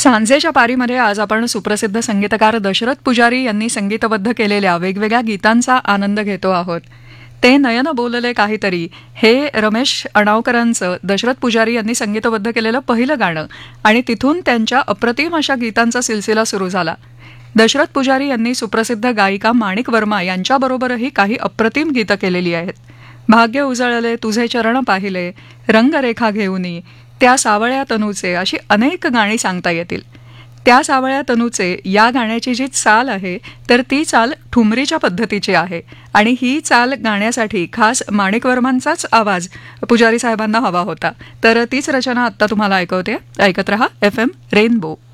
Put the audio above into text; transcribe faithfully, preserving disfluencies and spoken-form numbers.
सांजेच्या पारीमध्ये आज आपण सुप्रसिद्ध संगीतकार दशरथ पुजारी यांनी संगीतबद्ध केलेल्या वेगवेगळ्या गीतांचा आनंद घेतो आहोत. ते नयन बोलले काहीतरी हे रमेश अणावकरांचं दशरथ पुजारी यांनी संगीतबद्ध केलेलं पहिलं गाणं आणि तिथून त्यांच्या अप्रतिम अशा गीतांचा सिलसिला सुरू झाला. दशरथ पुजारी यांनी सुप्रसिद्ध गायिका माणिक वर्मा यांच्याबरोबरही काही अप्रतिम गीतं केलेली आहेत. भाग्य उजळले, तुझे चरण पाहिले, रंगरेखा घेऊनी, त्या सावळ्या तनूचे अशी अनेक गाणी सांगता येतील. त्या सावळ्या तनूचे या गाण्याची जी चाल आहे तर ती चाल ठुमरीच्या पद्धतीची आहे आणि ही चाल गाण्यासाठी खास माणिक वर्मांचाच आवाज पुजारी साहेबांना हवा होता. तर तीच रचना आत्ता तुम्हाला ऐकवते. ऐकत रहा एफ एम रेनबो.